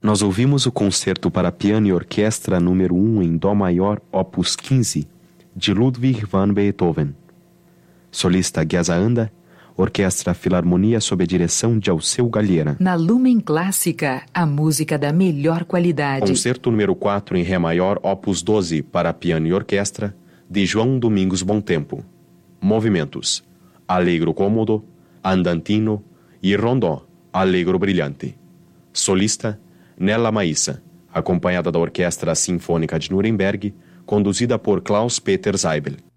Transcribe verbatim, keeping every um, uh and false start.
Nós ouvimos o concerto para piano e orquestra número um em Dó maior, opus quinze, de Ludwig van Beethoven. Solista Geza Anda, Orquestra Filarmonia sob a direção de Alceu Galheira. Na Lumen Clássica, a música da melhor qualidade. Concerto número quatro em Ré maior, opus doze, para piano e orquestra, de João Domingos Bom Tempo. Movimentos: Allegro cômodo, andantino e rondó, allegro brilhante. Solista Nella Maíssa, acompanhada da Orquestra Sinfônica de Nuremberg, conduzida por Klaus Peter Seibel.